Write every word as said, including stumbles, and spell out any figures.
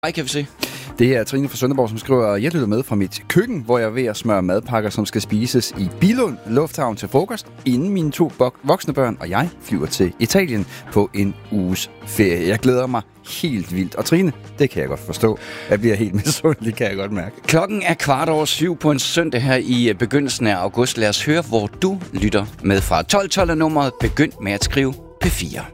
Hej, kan vi se. Det er Trine fra Sønderborg, som skriver, jeg lytter med fra mit køkken, hvor jeg er ved at smøre madpakker, som skal spises i Billund Lufthavn til frokost, inden mine to voksne børn og jeg flyver til Italien på en uges ferie. Jeg glæder mig helt vildt. Og Trine, det kan jeg godt forstå. Jeg bliver helt misundelig, kan jeg godt mærke. Klokken er kvart over syv på en søndag her i begyndelsen af august. Lad os høre, hvor du lytter med fra. tolv tolv er nummeret. Begynd med at skrive P fire.